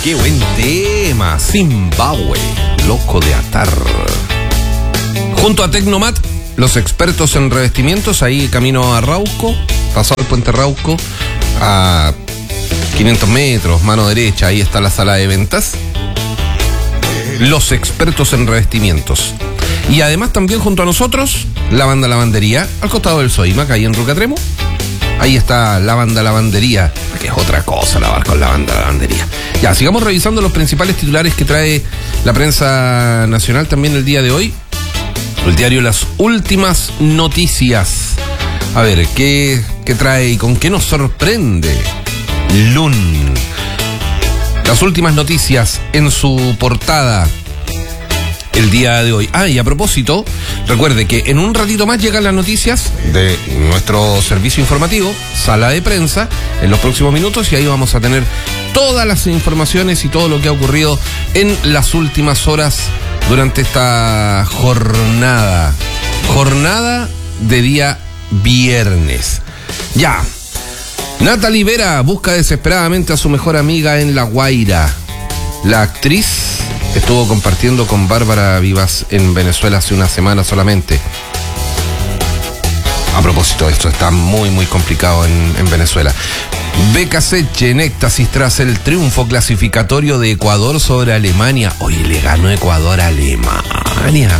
qué buen tema. Zimbabue, loco de atar. Junto a Tecnomat, los expertos en revestimientos, ahí camino a Rauco, pasado el puente Rauco, a 500 metros, mano derecha, ahí está la sala de ventas. Los expertos en revestimientos. Y además también junto a nosotros, Lavanda Lavandería, al costado del Soimac, ahí en Rucatremo. Ahí está Lavanda Lavandería, que es otra cosa lavar con Lavanda Lavandería. Ya, sigamos revisando los principales titulares que trae la prensa nacional también el día de hoy. El diario Las Últimas Noticias. A ver, ¿qué trae y con qué nos sorprende? LUN. Las Últimas Noticias en su portada el día de hoy. Ah, y a propósito, recuerde que en un ratito más llegan las noticias de nuestro servicio informativo, Sala de Prensa, en los próximos minutos, y ahí vamos a tener todas las informaciones y todo lo que ha ocurrido en las últimas horas durante esta jornada de día viernes. Ya, Natalie Vera busca desesperadamente a su mejor amiga en La Guaira. La actriz estuvo compartiendo con Bárbara Vivas en Venezuela hace una semana solamente. A propósito, esto está muy complicado en Venezuela. BKC en éxtasis tras el triunfo clasificatorio de Ecuador sobre Alemania. Oye, le ganó Ecuador a Alemania.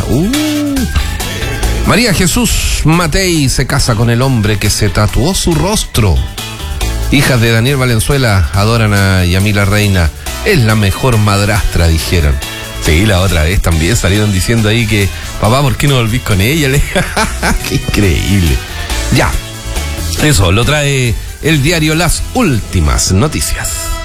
María Jesús Matei se casa con el hombre que se tatuó su rostro. Hijas de Daniel Valenzuela adoran a Yamila Reina. Es la mejor madrastra, dijeron. Sí, la otra vez también salieron diciendo ahí que, papá, ¿por qué no volvís con ella? Qué increíble. Ya, eso lo trae el diario Las Últimas Noticias.